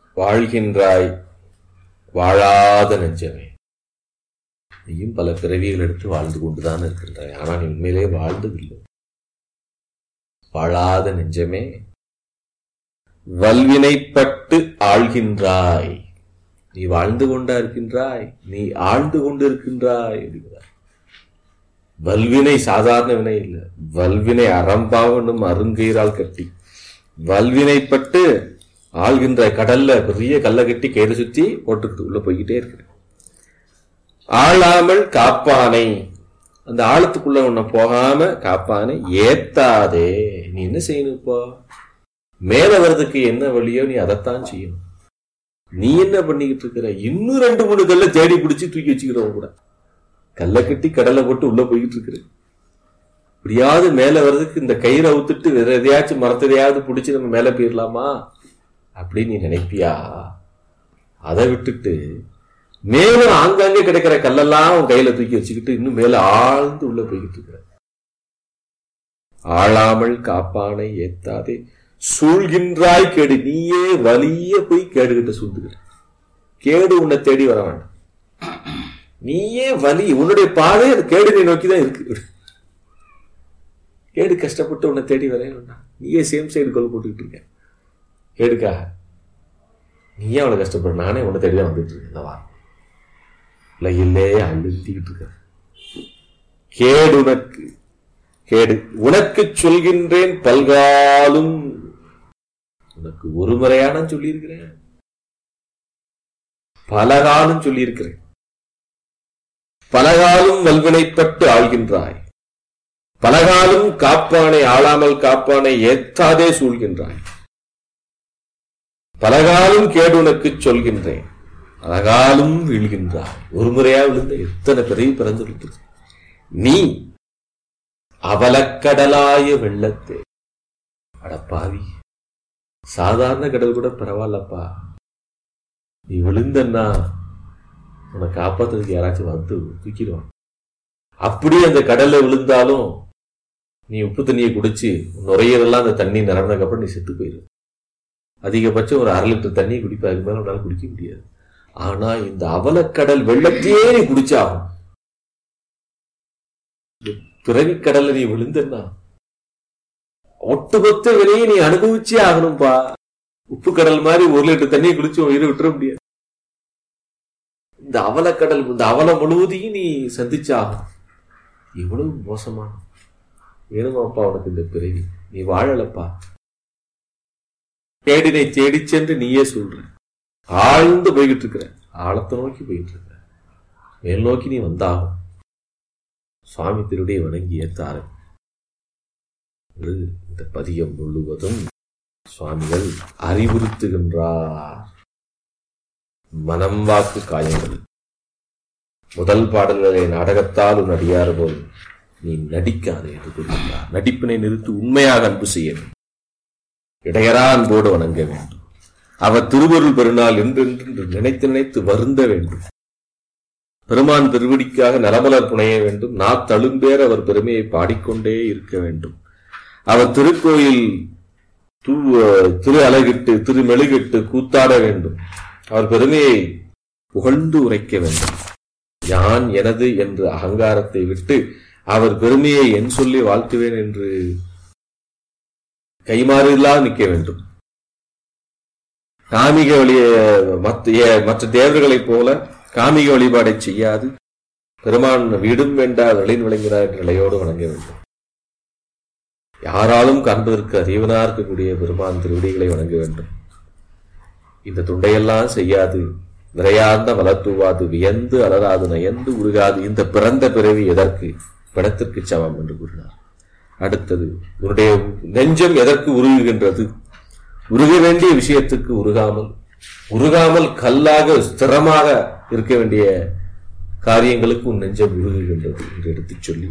வாழ்கின்றாய் வாழாத நெஞ்சமே. நீயும் பல பிறவிகள் எடுத்து வாழ்ந்து கொண்டுதான் இருக்கின்றாய். ஆனால் நீ உண்மையிலே வாழ்ந்ததில்லை. வாழாத நெஞ்சமே, வல்வினைப்பட்டு ஆழ்கின்றாய். நீ வாழ்ந்து கொண்டா இருக்கின்றாய், நீ ஆழ்ந்து கொண்டு இருக்கின்றாய் அப்படிங்கிறார். வல்வினை சாதாரண வினை இல்லை, வல்வினை அறம்பாவனும் அருங்கயிறால் கட்டி வல்வினைப்பட்டு ஆழ்கின்ற கடல்ல பெரிய கல்லை கட்டி கயிறு சுத்தி போட்டுக்கிட்டு உள்ள போய்கிட்டே இருக்கிற. ஆளாமல் காப்பானை, அந்த ஆழத்துக்குள்ள உன்னை போகாம காப்பானை ஏத்தாதே. நீ என்ன செய்யணும்? இப்போ மேல வர்றதுக்கு என்ன வழியோ நீ அதைத்தான் செய்யணும். நீ என்ன பண்ணிக்கிட்டு இருக்கிற? இன்னும் 2-3 கல்லை தேடி பிடிச்சி தூக்கி வச்சுக்கிறவங்க கூட கல்லை கட்டி கடலை போட்டு உள்ள போய்கிட்டு இருக்கிற. இப்படியாவது மேல வர்றதுக்கு இந்த கயிறை அவுத்துட்டு வேற எதையாச்சும் மரத்தையாவது பிடிச்சி நம்ம மேல போயிடலாமா அப்படின்னு நீ நினைப்பியா? அதை விட்டுட்டு மேலும் ஆங்காங்கே கிடைக்கிற கல்லெல்லாம் உன் கையில தூக்கி வச்சுக்கிட்டு இன்னும் மேல ஆழ்ந்து உள்ள போய்கிட்டு இருக்கிற. ஆளாமல் காப்பானை ஏத்தாதே சூழ்கின்றாய் கேடு. நீயே வலிய போய் கேடுகிட்ட சூழ்ந்துகிற. கேடு உன்னை தேடி வர வேண்டாம். நீயே வலி, உன்னுடைய பாதை அது கேடுனை நோக்கிதான் இருக்கு. கேடு கஷ்டப்பட்டு உன்னை தேடி வர வேண்டாம். நீயே சேம் சைடு கொல் போட்டுக்கிட்டு இருக்க. கேடுக்காக நீயே அவளை கஷ்டப்படுற, நானே உன்னை தேடிதான் வந்துட்டு இருக்கேன். இந்த வாரம் உலகிலே அழுத்திக்கிட்டு இருக்க. கேடு உனக்கு, கேடு உனக்கு சொல்கின்றேன் பல்காலும். உனக்கு ஒரு முறையான சொல்லியிருக்கிறேன், பலகாலும் சொல்லியிருக்கிறேன். பலகாலும் வல்வினைப்பட்டு ஆழ்கின்றாய், பலகாலும் காப்பானை ஆளாமல் காப்பானை ஏத்தாதே சூழ்கின்றாய். பலகாலும் கேடு உனக்கு சொல்கின்றேன், பலகாலும் வீழ்கின்றாய். ஒரு முறையா விழுந்த எத்தனை பெரிய பிறந்து நீ அவலக்கடலாய வெள்ளத்தே. அடப்பாவி, சாதாரண கடல் கூட பரவாயில்லப்பா. நீ விழுந்தன்னா உன்னை காப்பாத்துறதுக்கு யாராச்சும் வந்து தூக்கிடுவான். அப்படியே அந்த கடல்ல விழுந்தாலும் நீ உப்பு தண்ணியை குடிச்சு நுரையீரலாம் அந்த தண்ணி நிரம்பினதுக்கு அப்புறம் நீ செத்து போயிரு. அதிகபட்சம் ஒரு 1/2 லிட்டர் தண்ணி குடிப்ப, அதுக்கு மேல உன்னால குடிக்க முடியாது. ஆனா இந்த அவலக்கடல் வெள்ளத்தையே நீ குடிச்சாகும். பிறவி கடல்ல நீ விழுந்தன்னா ஒட்டுமொத்த விலையை நீ அனுபவிச்சே ஆகணும்பா. உப்பு கடல் மாதிரி 1 லிட்டர் தண்ணியை குடிச்சு உயிரை விட்டுற முடியாது. இந்த அவலக்கடல், இந்த அவலம் முழுவதையும் நீ சந்திச்சாகும். எவ்வளவு மோசமான வேணுமாப்பா உனக்கு இந்த பிறவி? நீ வாழலப்பா. தேடினை தேடி சென்று நீயே சொல்ற. ஆழ்ந்து போய்கிட்டு இருக்கிற, ஆழத்தை நோக்கி போயிட்டு இருக்கிற. மேல் நோக்கி நீ வந்தாகும். சுவாமி திருடைய வணங்கி ஏத்தாரு. இந்த பதியம் முழுவதும் சுவாமிகள் அறிவுறுத்துகின்றார். மனம் வாக்கு காயங்கள். முதல் பாடல்களை நாடகத்தால் உன் அடியார் போல் நீ நடிக்காதே என்று கூறுகின்றார். நடிப்பினை நிறுத்தி உண்மையாக அன்பு செய்ய வேண்டும். இடையரா அன்போடு வணங்க வேண்டும். அவர் திருவருள் பெருநாள் என்றென்று நினைத்து நினைத்து வருந்த வேண்டும். பெருமான் திருவடிக்காக நலமலர் புனைய வேண்டும். தழும்பேற அவர் பெருமையை பாடிக்கொண்டே இருக்க வேண்டும். அவர் திருக்கோயில் திரு அழகிட்டு திரு மெழுகிட்டு கூத்தாட வேண்டும். அவர் பெருமையை புகழ்ந்து உரைக்க வேண்டும். யான் எனது என்று அகங்காரத்தை விட்டு அவர் பெருமையை என் சொல்லி வாழ்த்துவேன் என்று கைமாறிலாம் நிற்க வேண்டும். காமிக வழிய மற்ற தேவர்களைப் போல காமிக வழிபாடை செய்யாது பெருமான் வீடும் வேண்டார் விளைந்து விளங்கினார் என்ற நிலையோடு வணங்க வேண்டும். யாராலும் காண்பதற்கு அறிவனா இருக்கக்கூடிய பெருமான் திருவடிகளை வணங்க வேண்டும். இந்த துண்டையெல்லாம் செய்யாது, விரையார்ந்த வளர்த்துவாது, வியந்து அலராது, நயந்து உருகாது, இந்த பிறந்த பிறவி எதற்கு? பிணத்திற்கு சமம் என்று கூறினார். அடுத்தது, உன்னுடைய நெஞ்சம் எதற்கு உருகுகின்றது? உருக வேண்டிய விஷயத்துக்கு உருகாமல் கல்லாக ஸ்திரமாக இருக்க வேண்டிய காரியங்களுக்கு உன் நெஞ்சம் உருகுகின்றது என்று எடுத்துச் சொல்லி,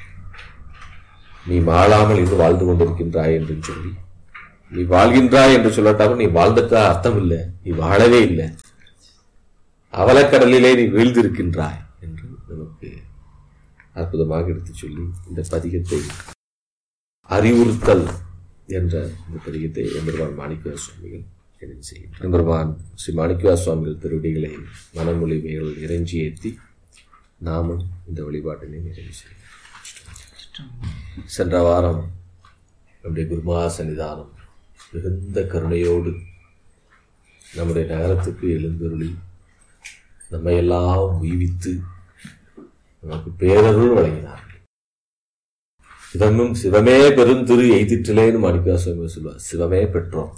நீ வாழாமல் இன்று வாழ்ந்து கொண்டிருக்கின்றாய் என்று சொல்லி, நீ வாழ்கின்றாய் என்று சொல்லட்டாமல் நீ வாழ்ந்ததா அர்த்தம் இல்லை, நீ வாழவே இல்லை, அவலக்கடலிலே நீ வீழ்ந்திருக்கின்றாய் என்று நமக்கு அற்புதமாக எடுத்துச் சொல்லி இந்த பதிகத்தை அறிவுறுத்தல் என்ற இந்த பதிகத்தை எம்பெருமான் மாணிக்க சுவாமிகள் நிறைவு செய்யும். பெருமான் ஸ்ரீ மாணிக்கவாசக சுவாமிகள் திருவடிகளை மனமொழிமைகள் இறைஞ்சி ஏற்றி நாமும் இந்த வழிபாட்டினை நிறைவு செய்யும். சென்ற வாரம் நம்முடைய குருமகா சன்னிதானம் மிகுந்த கருணையோடு நம்முடைய நகரத்துக்கு எழுந்தருளி நம்மையெல்லாம் உய்வித்து நமக்கு பேரருள் வழங்கினார்கள். சிவமும் சிவமே பெருந்திரு எய்திற்றிலேன்னு மாணிக்கவாசக சுவாமி சொல்வார். சிவமே பெற்றோம்.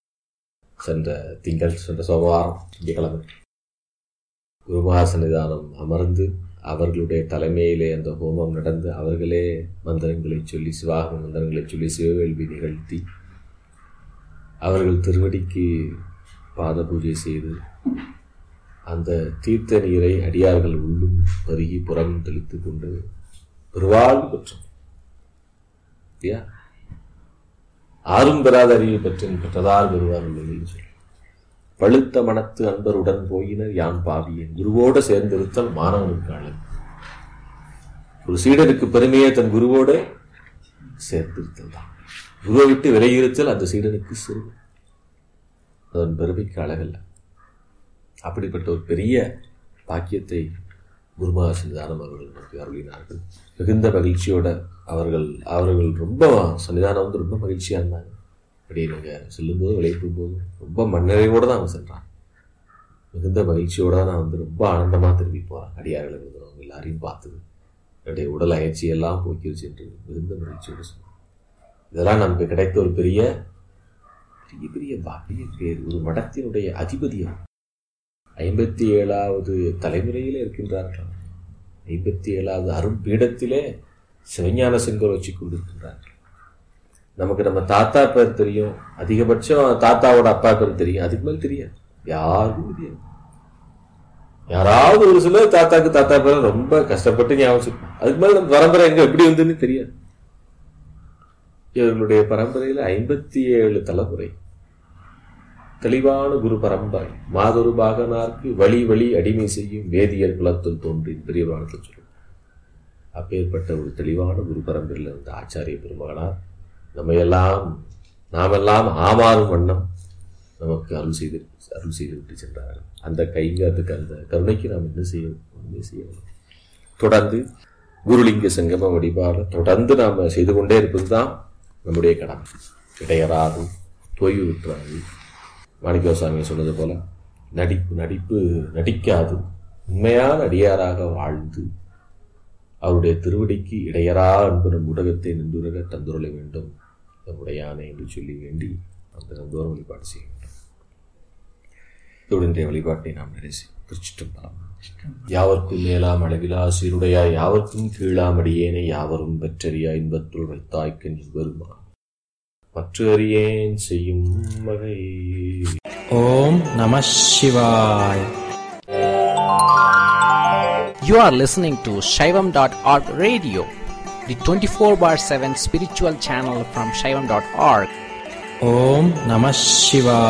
சென்ற சோமவாரம் திங்கட்கிழமை குருமகா சன்னிதானம் அமர்ந்து அவர்களுடைய தலைமையிலே அந்த ஹோமம் நடந்து அவர்களே மந்திரங்களை சொல்லி சிவாகம மந்திரங்களை சொல்லி சிவவேள்வி நிகழ்த்தி அவர்கள் திருவடிக்கு பாத பூஜை செய்து அந்த தீர்த்த நீரை அடியார்கள் உள்ளும் பருகி புறம் தெளித்து கொண்டு பெருவாழ்வு பெற்றோம். ஆறும் பெறாத அறிவை பெற்றதால் பெறுவார் சொல்லி பழுத்த மனத்து அன்பருடன் போயினர் யான் பாவியேன் குருவோடு சேர்ந்திருத்தல் மாணவனுக்கு அழகு. ஒரு சீடனுக்கு பெருமையே தன் குருவோடு சேர்ந்திருத்தல் தான். குருவை விட்டு விலகியிருத்தல் அந்த சீடனுக்கு சிறுவன், அதன் பெருமைக்கு அழகல்ல. அப்படிப்பட்ட ஒரு பெரிய பாக்கியத்தை குருமகா சன்னிதானம் அவர்கள் நமக்கு அருளினார்கள். மிகுந்த மகிழ்ச்சியோட அவர்கள் ரொம்ப சன்னிதானம் ரொம்ப மகிழ்ச்சியா இருந்தாங்க. அப்படி நாங்கள் செல்லும்போது விளையாடும் போதும் ரொம்ப மண்ணறைவோடு தான் அவங்க சென்றாங்க. மிகுந்த மகிழ்ச்சியோடு தான் நான் ரொம்ப ஆனந்தமாக திரும்பி போகிறேன். அடியார்களை எழுதுறவங்க எல்லாரையும் பார்த்தது என்னுடைய உடல் அயற்சியெல்லாம் போக்கிருச்சு என்று மிகுந்த மகிழ்ச்சியோடு சொன்னாங்க. இதெல்லாம் நமக்கு கிடைத்த ஒரு பெரிய பெரிய பெரிய பாக்கிய பேர். ஒரு மடத்தினுடைய அதிபதியாக 57வது தலைமுறையிலே இருக்கின்றார்கள். 57வது அரும்பீடத்திலே சிவஞான செங்கோல் வச்சு கொண்டிருக்கின்றார்கள். நமக்கு நம்ம தாத்தா பேர் தெரியும், அதிகபட்சம் தாத்தாவோட அப்பா பேர் தெரியும், அதுக்கு மேல் தெரியாது, யாருக்கும் தெரியாது. யாராவது ஒரு சிலர் தாத்தாக்கு தாத்தா பேர் ரொம்ப கஷ்டப்பட்டு ஞாபகம், அதுக்கு மேல நம்ம பரம்பரை எங்க எப்படி வந்துன்னு தெரியாது. இவர்களுடைய பரம்பரையில 57 தலைமுறை தெளிவான குரு பரம்பரை. மாதொரு பாகனார்க்கு வழி வழி அடிமை செய்யும் வேதியர் குலத்தில் தோன்றி பெரியவரானத்தில் சொல்லுவோம். அப்பேற்பட்ட ஒரு தெளிவான குரு பரம்பரையில் இருந்த ஆச்சாரிய பெருமகனார் நாமெல்லாம் ஆமாறும் வண்ணம் நமக்கு அருள் செய்து விட்டு சென்றார்கள். அந்த கைங்கிறதுக்கு அந்த கருணைக்கு நாம் என்ன செய்யணும்? தொடர்ந்து குருலிங்க சங்கம வழிபாடு தொடர்ந்து நாம் செய்து கொண்டே இருப்பதுதான் நம்முடைய கடமை. இடையராது தொய்வு விட்டுறாது. மாணிக்கவாசக சொன்னது போல நடிக்காது உண்மையான அடியாராக வாழ்ந்து அவருடைய திருவடிக்கு இடையரா அன்பு நம் ஊடகத்தை நின்றுரக தந்துருள வேண்டும் நம்முடையானை என்று சொல்லி வேண்டி அந்த நந்தோரம் வழிபாடு செய்ய வேண்டும். இன்றைய வழிபாட்டை நாம் நிறைவு திருச்சிற்றம்பலம். யாவர்க்கும் மேலாம் அளவிலா சீருடையா யாவர்க்கும் கீழாம் அடியேனை யாவரும் பெற்றறியா இன்பத்துள் வைத்தாய்க்கு நீ வருமா மற்ற அறியேன் செய்யும் வகை. ஓம் நம சிவாய். You are listening to Shaivam.org radio, the 24/7 spiritual channel from Shaivam.org. Om Namah Shivaya.